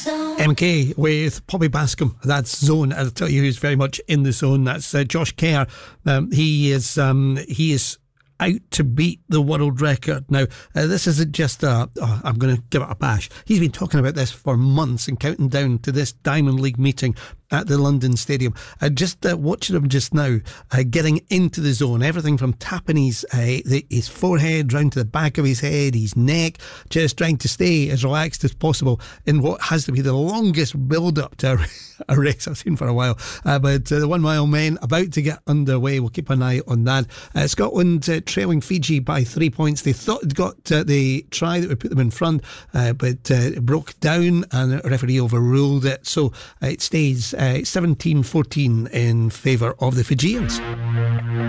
MK with Poppy Bascom. That's Zone. I'll tell you who's very much in the zone. That's Josh Kerr. He is out to beat the world record. Now, this isn't just I'm going to give it a bash. He's been talking about this for months and counting down to this Diamond League meeting at the London Stadium. Just watching him just now, getting into the zone, everything from tapping his forehead round to the back of his head, his neck, just trying to stay as relaxed as possible in what has to be the longest build-up to a race I've seen for a while. But the 1 mile men about to get underway. We'll keep an eye on that. Scotland trailing Fiji by 3 points. They thought they'd got the try that would put them in front, but it broke down and the referee overruled it. So it stays 17-14 in favour of the Fijians.